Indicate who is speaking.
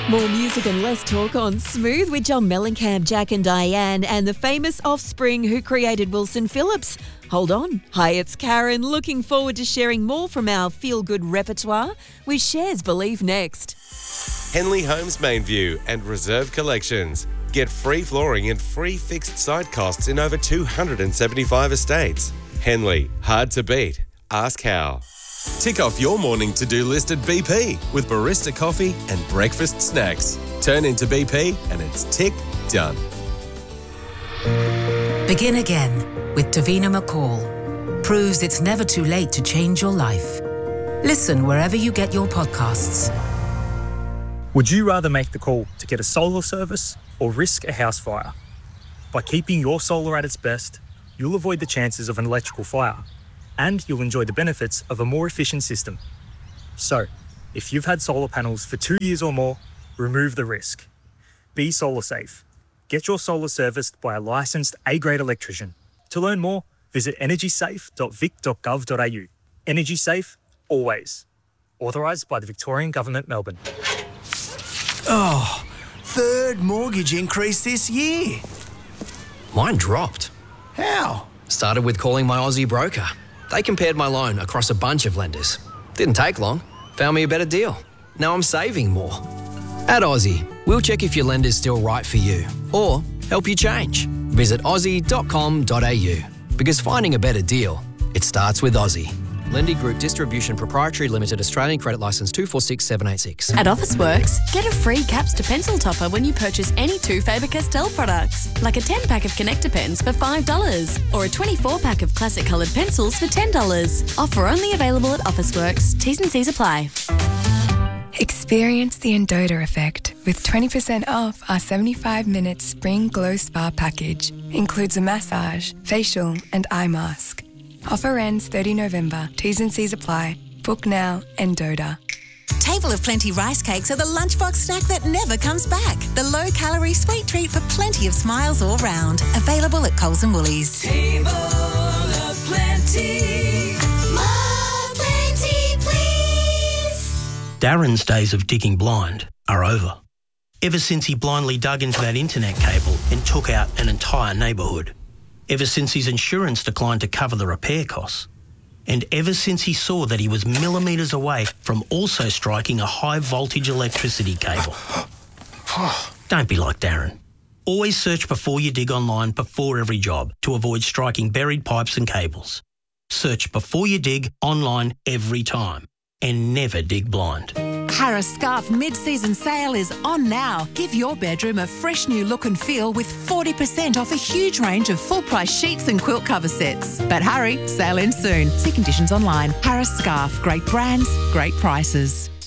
Speaker 1: More music and less talk on Smooth with John Mellencamp, Jack and Diane, and the famous Offspring who created Wilson Phillips. Hold on. Hi, it's Karen. Looking forward to sharing more from our feel-good repertoire with Shares Believe next.
Speaker 2: Henley Homes Main View and Reserve Collections. Get free flooring and free fixed site costs in over 275 estates. Henley, hard to beat. Ask how. Tick off your morning to-do list at BP with barista coffee and breakfast snacks. Turn into BP and it's tick done.
Speaker 3: Begin again with Davina McCall. Proves it's never too late to change your life. Listen wherever you get your podcasts.
Speaker 4: Would you rather make the call to get a solar service or risk a house fire? By keeping your solar at its best, you'll avoid the chances of an electrical fire, and you'll enjoy the benefits of a more efficient system. So, if you've had solar panels for 2 years or more, remove the risk. Be solar safe. Get your solar serviced by a licensed A-grade electrician. To learn more, visit energysafe.vic.gov.au. Energy safe, always. Authorised by the Victorian Government, Melbourne.
Speaker 5: Oh, third mortgage increase this year.
Speaker 6: Mine dropped.
Speaker 5: How?
Speaker 6: Started with calling my Aussie broker. They compared my loan across a bunch of lenders. Didn't take long. Found me a better deal. Now I'm saving more. At Aussie, we'll check if your lender's still right for you or help you change. Visit aussie.com.au because finding a better deal, it starts with Aussie. Lendy Group Distribution Proprietary Limited, Australian Credit Licence 246786.
Speaker 7: At Officeworks, get a free caps to pencil topper when you purchase any 2 Faber-Castell products, like a 10-pack of connector pens for $5 or a 24-pack of classic coloured pencils for $10. Offer only available at Officeworks. T's and C's apply.
Speaker 8: Experience the Endota effect with 20% off our 75-minute Spring Glow Spa package. Includes a massage, facial and eye mask. Offer ends 30 November. T's and C's apply. Book now, Endota.
Speaker 9: Table of Plenty rice cakes are the lunchbox snack that never comes back. The low-calorie sweet treat for plenty of smiles all round. Available at Coles and Woolies.
Speaker 10: Table of Plenty. More plenty, please.
Speaker 11: Darren's days of digging blind are over. Ever since he blindly dug into that internet cable and took out an entire neighbourhood. Ever since his insurance declined to cover the repair costs. And ever since he saw that he was millimetres away from also striking a high-voltage electricity cable. Don't be like Darren. Always search before you dig online before every job to avoid striking buried pipes and cables. Search before you dig online every time. And never dig blind.
Speaker 12: Harris Scarf mid-season sale is on now. Give your bedroom a fresh new look and feel with 40% off a huge range of full-price sheets and quilt cover sets. But hurry, sale ends soon. See conditions online. Harris Scarf, great brands, great prices.